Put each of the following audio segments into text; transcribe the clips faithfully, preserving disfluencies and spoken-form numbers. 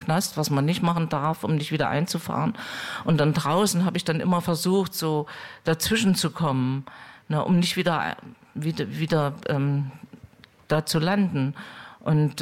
Knast, was man nicht machen darf, um nicht wieder einzufahren. Und dann draußen habe ich dann immer versucht, so dazwischen zu kommen, ne, um nicht wieder, wieder, wieder ähm, da zu landen. Und äh,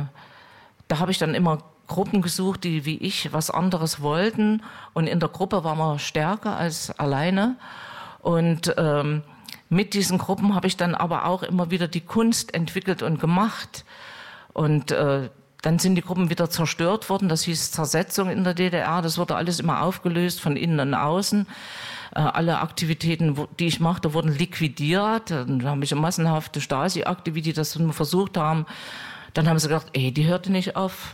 da habe ich dann immer Gruppen gesucht, die wie ich was anderes wollten. Und in der Gruppe war man stärker als alleine. Und ähm, mit diesen Gruppen habe ich dann aber auch immer wieder die Kunst entwickelt und gemacht. Und äh, dann sind die Gruppen wieder zerstört worden. Das hieß Zersetzung in der D D R. Das wurde alles immer aufgelöst von innen und außen. Äh, alle Aktivitäten, die ich machte, wurden liquidiert. Dann habe ich eine massenhafte Stasi-Aktivität, die das nur versucht haben. Dann haben sie gedacht, ey, die hörte nicht auf.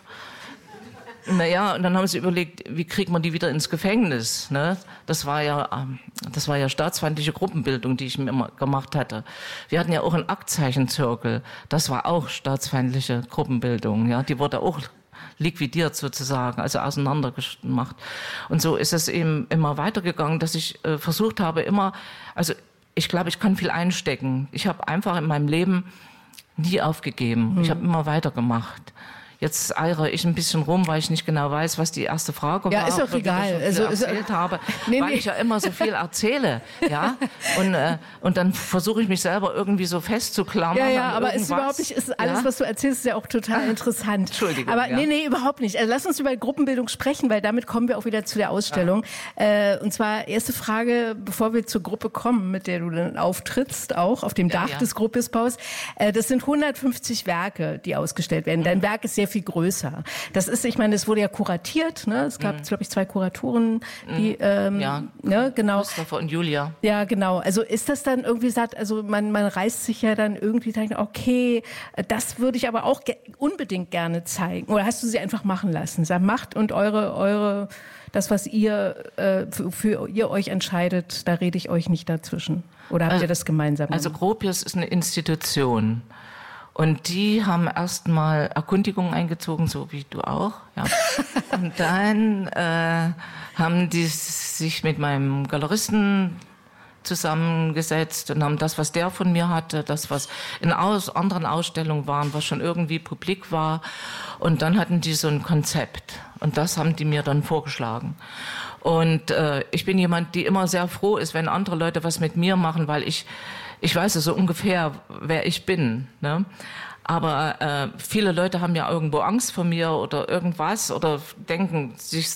Naja, und dann haben sie überlegt, wie kriegt man die wieder ins Gefängnis? Ne? Das war ja, das war ja staatsfeindliche Gruppenbildung, die ich mir immer gemacht hatte. Wir hatten ja auch einen Aktzeichenzirkel. Das war auch staatsfeindliche Gruppenbildung. Ja, die wurde auch liquidiert sozusagen, also auseinandergemacht. Und so ist es eben immer weitergegangen, dass ich äh, versucht habe, immer, also ich glaube, ich kann viel einstecken. Ich habe einfach in meinem Leben nie aufgegeben. Hm. Ich habe immer weitergemacht. Jetzt eire ich ein bisschen rum, weil ich nicht genau weiß, was die erste Frage ja, war. Ja, ist doch egal. Ich also erzählt habe, nee, weil nee. ich ja immer so viel erzähle, ja. Und äh, und dann versuche ich mich selber irgendwie so festzuklammern. Ja, ja, aber irgendwas. ist überhaupt nicht, ist alles, ja? was du erzählst, ist ja auch total interessant. Entschuldigung. Aber ja. nee, nee, überhaupt nicht. Also lass uns über Gruppenbildung sprechen, weil damit kommen wir auch wieder zu der Ausstellung. Ja. Äh, und zwar erste Frage, bevor wir zur Gruppe kommen, mit der du dann auftrittst, auch auf dem Dach ja, ja. des Gruppisbaus. Äh, das sind hundertfünfzig Werke, die ausgestellt werden. Dein Werk ist sehr viel größer. Das ist, ich meine, es wurde ja kuratiert, ne? Es gab, mhm. glaube ich, zwei Kuratoren, die, ähm, ja, ne, genau. Christopher und Julia. Ja, genau. Also ist das dann irgendwie sagt, also man, man reißt sich ja dann irgendwie, okay, das würde ich aber auch ge- unbedingt gerne zeigen. Oder hast du sie einfach machen lassen? Sag, macht und eure, eure, das, was ihr, äh, für, für ihr euch entscheidet, da rede ich euch nicht dazwischen. Oder habt also, ihr das gemeinsam? Also Gropius ist eine Institution. Und die haben erst mal Erkundigungen eingezogen, so wie du auch. Ja. Und dann äh, haben die sich mit meinem Galeristen zusammengesetzt und haben das, was der von mir hatte, das, was in aus, anderen Ausstellungen waren, was schon irgendwie publik war. Und dann hatten die so ein Konzept. Und das haben die mir dann vorgeschlagen. Und äh, ich bin jemand, die immer sehr froh ist, wenn andere Leute was mit mir machen, weil ich Ich weiß ja so ungefähr, wer ich bin. Ne? Aber äh, viele Leute haben ja irgendwo Angst vor mir oder irgendwas oder denken sich,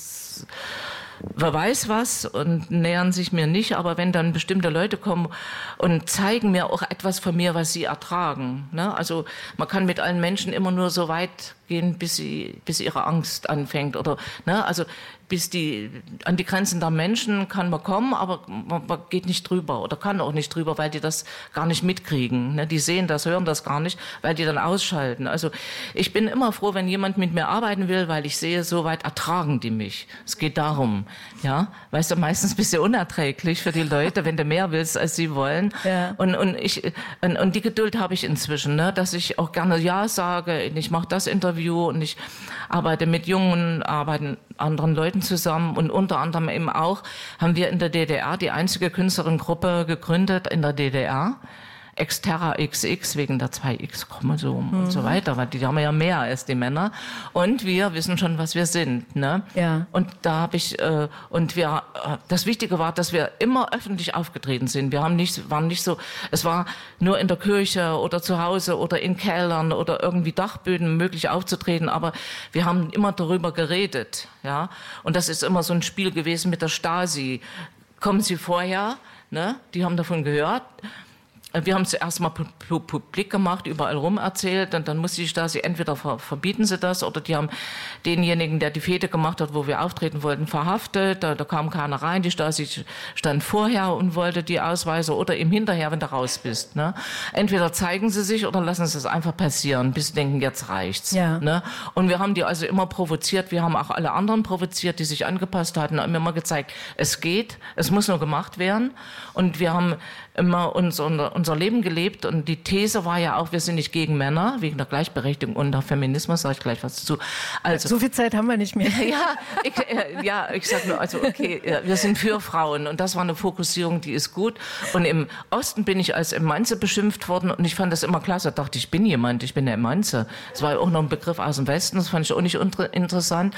wer weiß was und nähern sich mir nicht. Aber wenn dann bestimmte Leute kommen und zeigen mir auch etwas von mir, was sie ertragen. Ne? Also man kann mit allen Menschen immer nur so weit gehen, bis sie, bis ihre Angst anfängt oder, ne? Also bis die, an die Grenzen der Menschen kann man kommen, aber man, man geht nicht drüber oder kann auch nicht drüber, weil die das gar nicht mitkriegen. Ne? Die sehen das, hören das gar nicht, weil die dann ausschalten. Also ich bin immer froh, wenn jemand mit mir arbeiten will, weil ich sehe, so weit ertragen die mich. Es geht darum, ja, weißt du, meistens bist du unerträglich für die Leute, wenn du mehr willst, als sie wollen. Ja. Und, und ich, und, und die Geduld habe ich inzwischen, ne? Dass ich auch gerne Ja sage, ich mache das Interview und ich arbeite mit jungen, arbeiten anderen Leuten zusammen und unter anderem eben auch haben wir in der D D R die einzige Künstlerinnengruppe gegründet in der D D R. Exterra X X wegen der zwei X-Chromosomen mhm. und so weiter, weil die haben ja mehr als die Männer und wir wissen schon, was wir sind, ne? Ja. Und da habe ich äh, und wir äh, das Wichtige war, dass wir immer öffentlich aufgetreten sind. Wir haben nicht waren nicht so, es war nur in der Kirche oder zu Hause oder in Kellern oder irgendwie Dachböden möglich aufzutreten, aber wir haben immer darüber geredet, ja? Und das ist immer so ein Spiel gewesen mit der Stasi. Kommen Sie vorher, ne? Die haben davon gehört. Wir haben es erst mal publik gemacht, überall rum erzählt und dann musste die Stasi entweder ver- verbieten sie das oder die haben denjenigen, der die Fete gemacht hat, wo wir auftreten wollten, verhaftet. Da, da kam keiner rein. Die Stasi stand vorher und wollte die Ausweise oder eben hinterher, wenn du raus bist. Ne? Entweder zeigen sie sich oder lassen sie es einfach passieren, bis sie denken, jetzt reicht's. Ja. Ne? Und wir haben die also immer provoziert. Wir haben auch alle anderen provoziert, die sich angepasst hatten. Und haben immer gezeigt, es geht, es muss nur gemacht werden. Und wir haben immer unser, unser Leben gelebt und die These war ja auch, wir sind nicht gegen Männer, wegen der Gleichberechtigung und der Feminismus, sage ich gleich was dazu. Also, so viel Zeit haben wir nicht mehr. Ja, ich, äh, ja, ich sag nur, also okay, wir sind für Frauen und das war eine Fokussierung, die ist gut. Und im Osten bin ich als Emanze beschimpft worden und ich fand das immer klasse. Ich dachte, ich bin jemand, ich bin eine Emanze. Das war auch noch ein Begriff aus dem Westen, das fand ich auch nicht interessant.